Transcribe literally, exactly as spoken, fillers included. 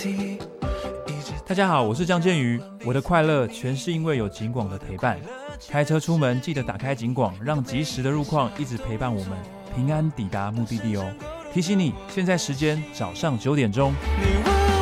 大家好，我是张建宇，我的快乐全是因为有警广的陪伴。开车出门记得打开警广，让及时的路况一直陪伴我们，平安抵达目的地哦。提醒你，现在时间早上九点钟。